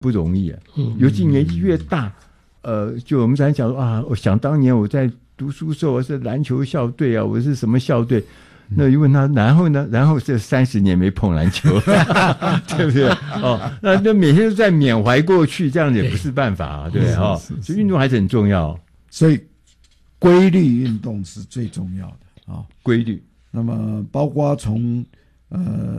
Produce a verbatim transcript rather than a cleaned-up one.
不容易啊。嗯，尤其年纪越大，呃，就我们常讲说啊，我想当年我在读书时候我是篮球校队啊，我是什么校队。那一问他，然后呢？然后这三十年没碰篮球，对不对？哦，那那每天都在缅怀过去，这样也不是办法啊，对不对？哦，所以运动还是很重要。 所以规律运动是最重要的啊， 规律。 那么包括从呃